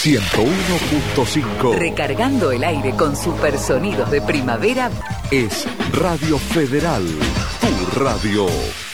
101.5. Recargando el aire con supersonidos de primavera. Es Radio Federal, tu radio.